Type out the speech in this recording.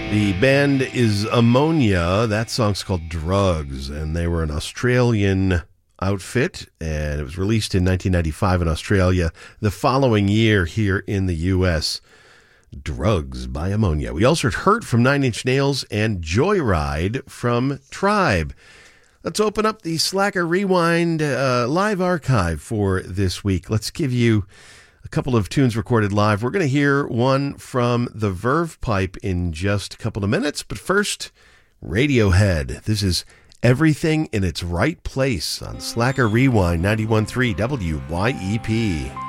The band is Ammonia. That song's called Drugs, and they were an Australian outfit, and it was released in 1995 in Australia. The following year here in the U.S., Drugs by Ammonia. We also heard Hurt from Nine Inch Nails and Joyride from Tribe. Let's open up the Slacker Rewind live archive for this week. Let's give you a couple of tunes recorded live. We're going to hear one from the Verve Pipe in just a couple of minutes, but first, Radiohead. This is Everything in Its Right Place on Slacker Rewind 91.3 WYEP.